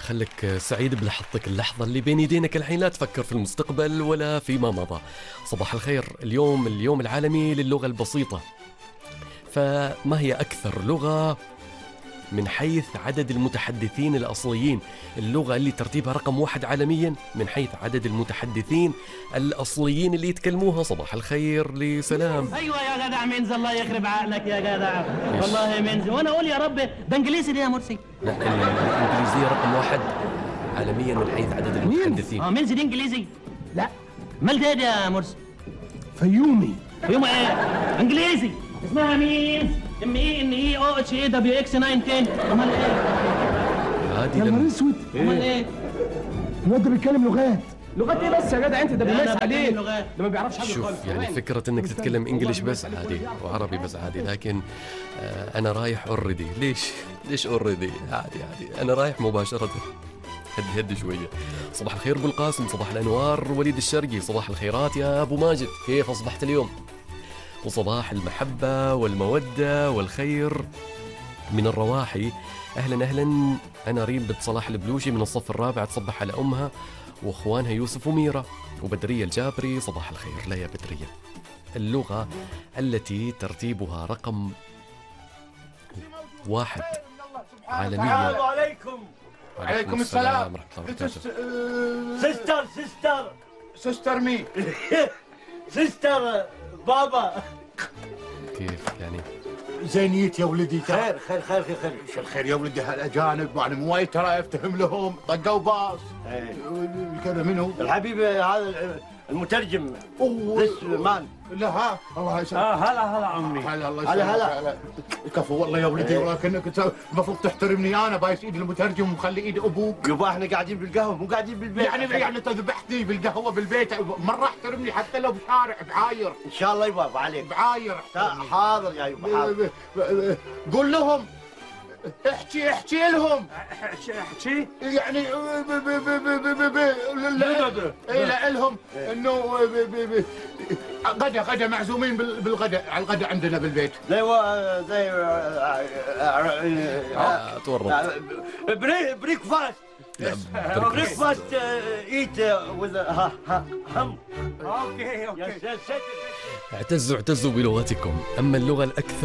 خلك سعيد بلحظتك، اللحظة اللي بين يدينك الحين، لا تفكر في المستقبل ولا فيما مضى. صباح الخير. اليوم العالمي للغة البسيطة. فما هي أكثر لغة من حيث عدد المتحدثين الأصليين؟ اللغة اللي ترتيبها رقم 1 عالميا من حيث عدد المتحدثين الأصليين اللي يتكلموها. صباح الخير لسلام. ايوه يا جدع منز، الله يخرب عقلك يا جدع. والله منز، وانا اقول يا رب ده انجليزي دي يا مرسي. لا، الإنجليزية رقم 1 عالميا من حيث عدد المتحدثين. منز دي انجليزي؟ لا. امال ده يا مرسي؟ فيومي. فيوم ايه؟ انجليزي. اسمها مينز MENEOHAWX 910. امال ايه؟ عادي يا نهار لما اسود، امال ايه؟ الواد ده بيتكلم لغات. لغات ايه بس يا جدع انت؟ ده بيمس عليه، لغات. ده ما بيعرفش حاجه خالص. شوف، يعني فكرة انك تتكلم انجليش بس عادي وعربي بس عادي، لكن انا رايح اوريدي. ليش اوريدي؟ عادي انا رايح مباشرة. هدي شوية. صباح الخير ابو القاسم، صباح الانوار وليد الشرقي، صباح الخيرات يا ابو ماجد، كيف اصبحت اليوم؟ وصباح المحبة والمودة والخير من الرواحي. اهلا. انا ريم بنت صلاح البلوشي من الصف الرابع، تصبح على امها واخوانها يوسف وميرا وبدرية الجابري. صباح الخير. لا يا بدرية، اللغة التي ترتيبها رقم 1 عالميا. السلام عليكم. عليكم السلام ورحمة الله وبركاته. سيستر مين؟ سيستر بابا. كيف يعني؟ زينيت يا ولدي. خير شو الخير يا ولدي؟ هالاجانب يعني مو وايد ترى افتهم لهم، طقوا باص كذا. منو الحبيب هذا المترجم ذس مان؟ لا ها الله يسلمك. هلا عمي. هلا الله يسلمك. هلا كفو والله يا ولدي، ولكنك المفروض تحترمني انا، بايس ايد المترجم ومخلي ايد ابوك. يبا احنا قاعدين بالقهوه مو قاعدين بالبيت. يعني انت ذبحتني بالقهوه بالبيت، مره احترمني حتى لو بشارع بعاير. ان شاء الله يبا عليك بعاير. حاضر يا يبا حاضر. قول لهم احكي لهم احكي يعني لا لهم انه غدا معزومين بالغداء، على الغداء عندنا بالبيت. زي تورط. بريك فاست. بريك فاست ايت وذ هم. اوكي اعتزوا بلغتكم. أما اللغة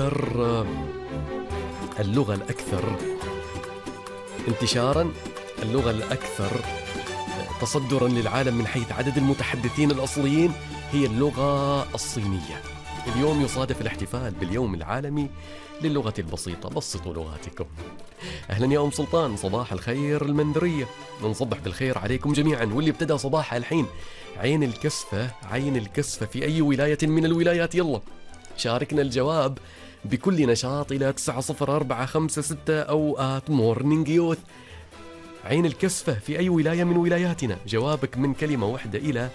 الأكثر انتشاراً، اللغة الأكثر تصدراً للعالم من حيث عدد المتحدثين الأصليين هي اللغة الصينية. اليوم يصادف الاحتفال باليوم العالمي للغة البسيطة. بسطوا لغاتكم. أهلا يا أم سلطان، صباح الخير المنذرية. نصبح بالخير عليكم جميعاً. واللي ابتدى صباحها الحين عين الكسفة في أي ولاية من الولايات. يلا شاركنا الجواب بكل نشاط إلى 90456 أو مورنينج يوث. عين الكسفة في أي ولاية من ولاياتنا؟ جوابك من كلمة واحدة إلى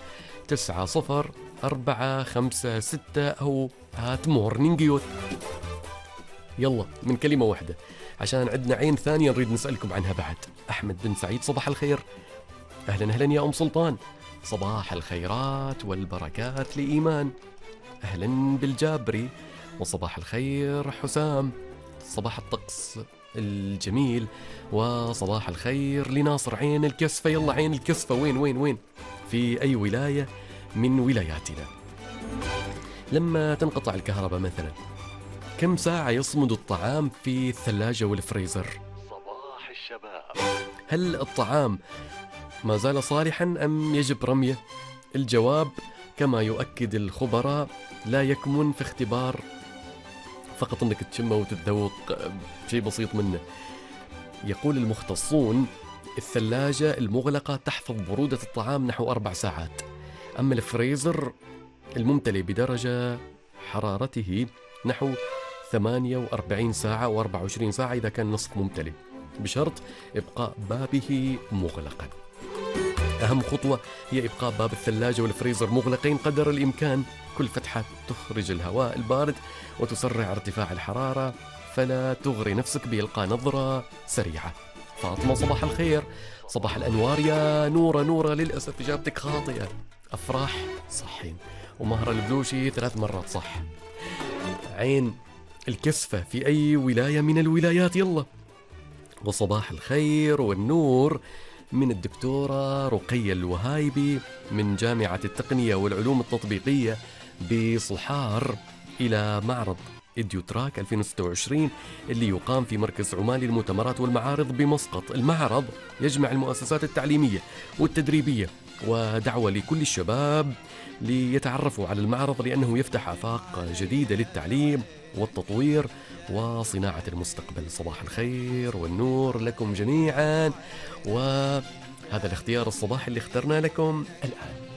90456 أو مورنينج يوث. يلا من كلمة واحدة، عشان عندنا عين ثانية نريد نسألكم عنها بعد. أحمد بن سعيد، صباح الخير. أهلا يا أم سلطان، صباح الخيرات والبركات لإيمان. أهلا بالجابري، وصباح الخير حسام، صباح الطقس الجميل، وصباح الخير لناصر. عين الكسفة، يلا عين الكسفة وين في أي ولاية من ولاياتنا؟ لما تنقطع الكهرباء مثلا، كم ساعة يصمد الطعام في الثلاجة والفريزر؟ صباح الشباب. هل الطعام ما زال صالحا أم يجب رميه؟ الجواب كما يؤكد الخبراء لا يكمن في اختبار فقط أنك تشمه وتتذوق شيء بسيط منه. يقول المختصون الثلاجة المغلقة تحفظ برودة الطعام نحو 4 ساعات، أما الفريزر الممتلئ بدرجة حرارته نحو 48 ساعة و24 ساعة إذا كان نصف ممتلئ، بشرط إبقاء بابه مغلقا. أهم خطوة هي إبقاء باب الثلاجة والفريزر مغلقين قدر الإمكان. كل فتحة تخرج الهواء البارد وتسرع ارتفاع الحرارة، فلا تغري نفسك بإلقاء نظرة سريعة. فاطمة، صباح الخير. صباح الأنوار يا نورة. للأسف إجابتك خاطئة. أفراح صحين، ومهرة البلوشي 3 مرات صح. عين الكسفة في أي ولاية من الولايات؟ يلا وصباح الخير والنور من الدكتورة رقية الوهايبي من جامعة التقنية والعلوم التطبيقية بصحار إلى معرض إديوتراك 2026 اللي يقام في مركز عمان للمؤتمرات والمعارض بمسقط. المعرض يجمع المؤسسات التعليمية والتدريبية، ودعوة لكل الشباب ليتعرفوا على المعرض لأنه يفتح آفاق جديدة للتعليم والتطوير وصناعة المستقبل. صباح الخير والنور لكم جميعا، وهذا الاختيار الصباحي اللي اخترنا لكم الآن.